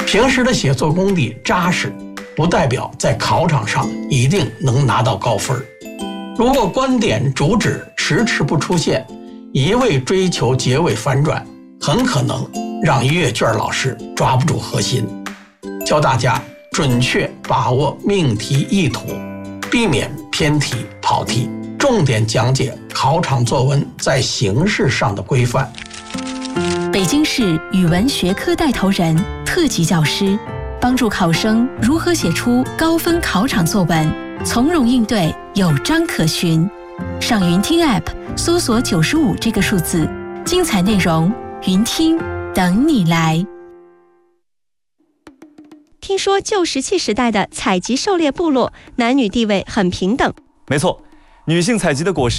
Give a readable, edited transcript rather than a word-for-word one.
平时的写作功底扎实，不代表在考场上一定能拿到高分。如果观点主旨迟迟不出现，一味追求结尾反转，很可能让阅卷老师抓不住核心。教大家准确把握命题意图，避免偏题跑题，重点讲解考场作文在形式上的规范。 北京市语文学科带头人、特级教师，帮助考生如何写出高分考场作文，从容应对，有章可循。上云听 App 搜索95这个数字，精彩内容云听等你来。 听说旧石器时代的采集狩猎部落男女地位很平等。 没错，女性采集的果实